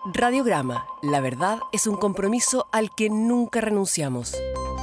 Radiograma, la verdad es un compromiso al que nunca renunciamos.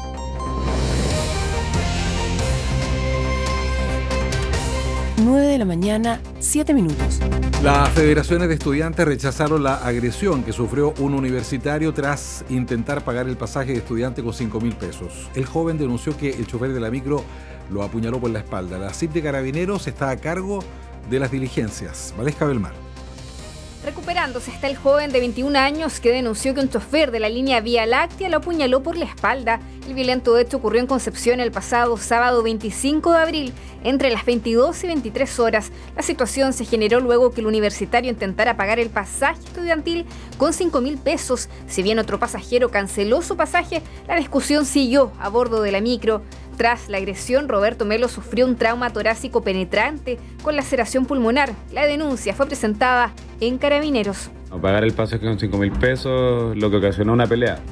Nueve de la mañana, 7 minutos. Las federaciones de estudiantes rechazaron la agresión que sufrió un universitario tras intentar pagar el pasaje de estudiante con 5.000 pesos. El joven denunció que el chofer de la micro lo apuñaló por la espalda. La CIP de Carabineros está a cargo de las diligencias. Valesca Belmar. Recuperándose está el joven de 21 años que denunció que un chofer de la línea Vía Láctea lo apuñaló por la espalda. El violento hecho ocurrió en Concepción el pasado sábado 25 de abril, entre las 22 y 23 horas. La situación se generó luego que el universitario intentara pagar el pasaje estudiantil con 5.000 pesos. Si bien otro pasajero canceló su pasaje, la discusión siguió a bordo de la micro. Tras la agresión, Roberto Melo sufrió un trauma torácico penetrante con laceración pulmonar. La denuncia fue presentada en Carabineros. Pagar el pasaje con 5.000 pesos, lo que ocasionó una pelea,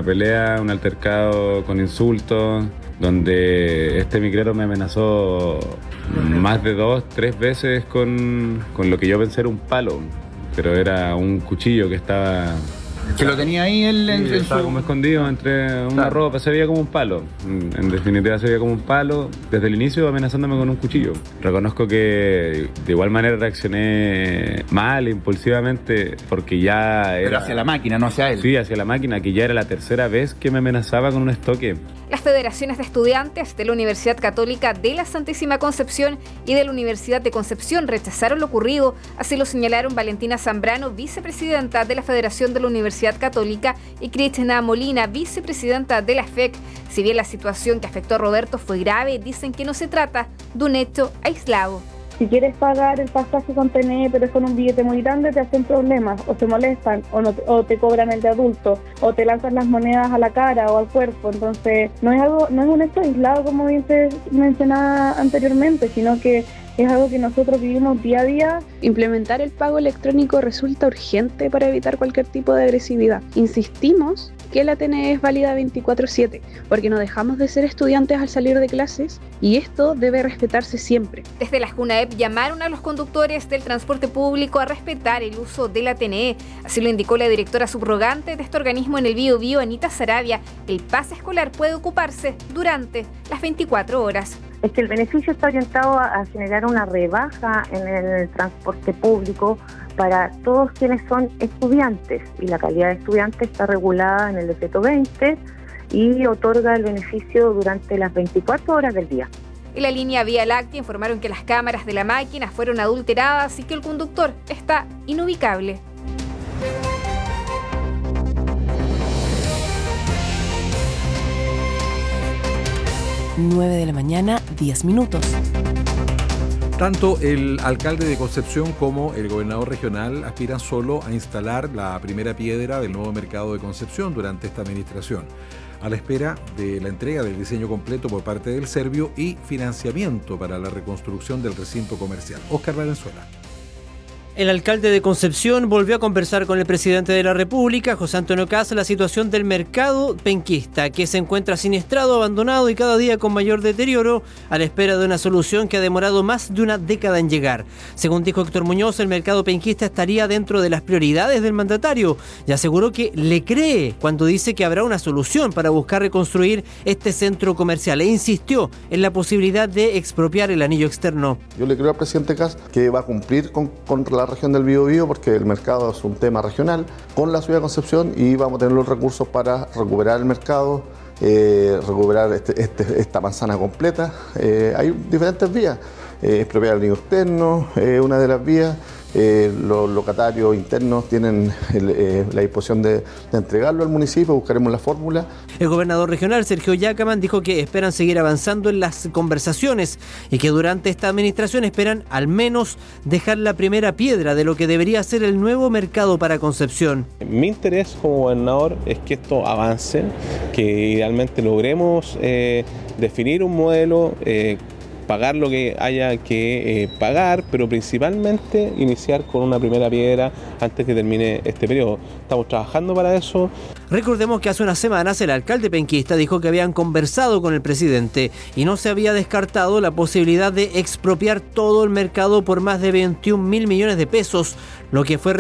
un altercado con insultos, donde este micrero me amenazó más de 2-3 veces con lo que yo pensé era un palo, pero era un cuchillo que estaba... Que lo tenía ahí él estaba como escondido entre una ropa, se veía como un palo. En definitiva se veía como un palo desde el inicio amenazándome con un cuchillo. Reconozco que de igual manera reaccioné mal, impulsivamente, porque ya era... Pero hacia la máquina, no hacia él. Sí, hacia la máquina, que ya era la tercera vez que me amenazaba con un estoque. Las federaciones de estudiantes de la Universidad Católica de la Santísima Concepción y de la Universidad de Concepción rechazaron lo ocurrido. Así lo señalaron Valentina Zambrano, vicepresidenta de la Federación de la Universidad Católica, y Cristina Molina, vicepresidenta de la FEC. Si bien la situación que afectó a Roberto fue grave, dicen que no se trata de un hecho aislado. Si quieres pagar el pasaje con TNE, pero es con un billete muy grande, te hacen problemas, o se molestan, o te cobran el de adulto, o te lanzan las monedas a la cara o al cuerpo. Entonces, no es un hecho aislado, como bien se mencionaba anteriormente, sino que es algo que nosotros vivimos día a día. Implementar el pago electrónico resulta urgente para evitar cualquier tipo de agresividad. Insistimos que la TNE es válida 24/7, porque no dejamos de ser estudiantes al salir de clases y esto debe respetarse siempre. Desde la JUNAEP llamaron a los conductores del transporte público a respetar el uso de la TNE. Así lo indicó la directora subrogante de este organismo en el Biobío, Anita Saravia. El pase escolar puede ocuparse durante las 24 horas. Es que el beneficio está orientado a generar una rebaja en el transporte público para todos quienes son estudiantes, y la calidad de estudiante está regulada en el decreto 20 y otorga el beneficio durante las 24 horas del día. En la línea Vía Láctea informaron que las cámaras de la máquina fueron adulteradas y que el conductor está inubicable. Nueve de la mañana, 10 minutos. Tanto el alcalde de Concepción como el gobernador regional aspiran solo a instalar la primera piedra del nuevo mercado de Concepción durante esta administración, a la espera de la entrega del diseño completo por parte del Servio y financiamiento para la reconstrucción del recinto comercial. Óscar Valenzuela. El alcalde de Concepción volvió a conversar con el presidente de la República, José Antonio Kast, la situación del mercado penquista, que se encuentra siniestrado, abandonado y cada día con mayor deterioro, a la espera de una solución que ha demorado más de una década en llegar. Según dijo Héctor Muñoz, el mercado penquista estaría dentro de las prioridades del mandatario y aseguró que le cree cuando dice que habrá una solución para buscar reconstruir este centro comercial e insistió en la posibilidad de expropiar el anillo externo. Yo le creo al presidente Kast que va a cumplir con la región del Biobío, porque el mercado es un tema regional con la ciudad de Concepción y vamos a tener los recursos para recuperar el mercado, recuperar esta manzana completa. Hay diferentes vías, expropiar el anillo externo, una de las vías. Los locatarios internos tienen la disposición de entregarlo al municipio, buscaremos la fórmula. El gobernador regional, Sergio Yacaman, dijo que esperan seguir avanzando en las conversaciones y que durante esta administración esperan al menos dejar la primera piedra de lo que debería ser el nuevo mercado para Concepción. Mi interés como gobernador es que esto avance, que idealmente logremos definir un modelo, pagar lo que haya que pagar, pero principalmente iniciar con una primera piedra antes que termine este periodo. Estamos trabajando para eso. Recordemos que hace unas semanas el alcalde penquista dijo que habían conversado con el presidente y no se había descartado la posibilidad de expropiar todo el mercado por más de 21.000 millones de pesos, lo que fue